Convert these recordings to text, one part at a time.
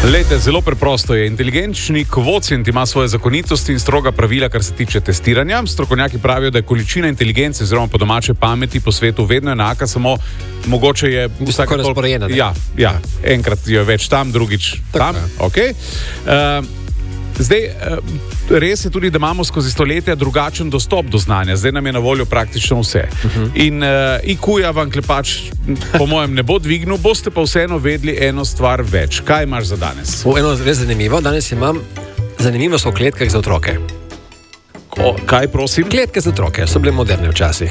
Lejte, zelo preprosto je. Inteligenčni kvocient ima svoje zakonitosti in stroga pravila, kar se tiče testiranja. Strokovnjaki pravijo, da je količina inteligence oziroma po domače pameti po svetu vedno enaka, samo mogoče je vsako razporejena. Ja, enkrat je več tam, drugič tam. Okay. Zdaj, res je tudi, da imamo skozi stoletja drugačen dostop do znanja. Zdaj nam je na voljo praktično vse. In IQ-ja vam klepač po mojem ne bo dvignil, boste pa vseeno vedeli eno stvar več. Kaj imaš za danes? Eno res zanimivo. Danes imam zanimivo so o kletkah za otroke. Kaj, prosim? Kletke za otroke so bile moderne včasih.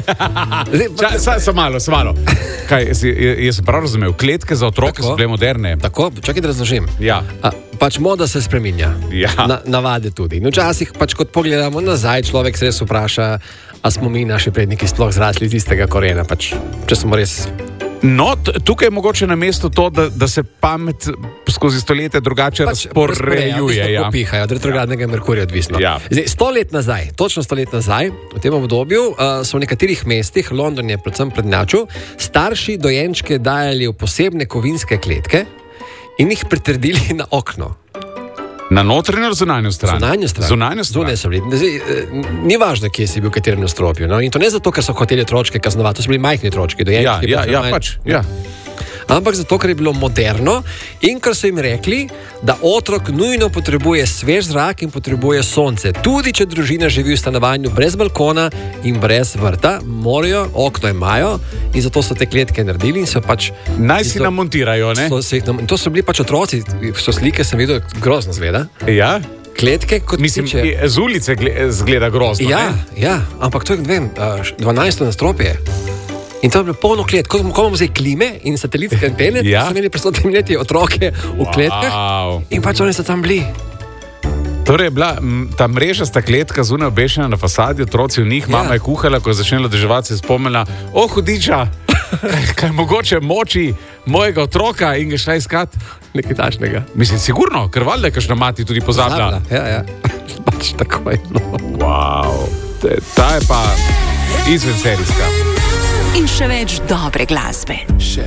Samo malo. Kaj, jaz sem prav razumel, kletke za otroke so bile moderne. Tako, čakaj, da razložim. Ja. Pač moda se spreminja. Ja. Navade tudi. In včasih, pač kot pogledamo nazaj, človek se res vpraša, a smo mi, naši predniki, sploh zrasli iz tistega korena. Pač, če smo res... No, tukaj je mogoče na mesto to, da se pamet skozi stoletja drugače razporejuje. Pač popihajo, od retrogradnega Merkurja odvisno. Ja. Zdaj, 100 let nazaj, točno 100 let nazaj, v tem obdobju, so v nekaterih mestih, London je predvsem prednjačil, starši dojenčke dajali v posebne kovinske kletke in jih pritrdili na okno. Na notranjo ali zunanjo stran? Zunanjo stran. Ni važno, kje si bil, v katerem nastropju. No? In to ne zato, ker so hoteli otročke kaznovati, to so bili majhni otročki. Ja. Ampak zato, ker je bilo moderno in ker so jim rekli, da otrok nujno potrebuje svež zrak in potrebuje sonce. Tudi, če družina živi v stanovanju brez balkona in brez vrta, morajo, okno imajo in zato so te kletke naredili in so pač... Naj si namontirajo, ne? In to so bili pač otroci, so slike, sem videl, grozno zgleda. Ja? Kletke, kot mislim, z ulice zgleda grozno, ne? Ja, ampak to je, ne vem, 12. nastropje. In to je bilo polno klet. Ko imamo zdaj klime in satelitske antene, so imeli pred 100 leti otroke v kletkah in pač oni so tam bili. Torej je bila ta mrežasta kletka zunaj obešena na fasadi, otroci v njih, mama je kuhala, ko je začela deževati, se je spomnila, hudiča, kaj mogoče moči mojega otroka in ga šla iskat. Nekaj tašnega. Mislim, sigurno, ker valjda je kakšna mati tudi pozabila. Ja. Pač tako je. Wow. Ta je pa izvenserijska. In še več dobre glasbe.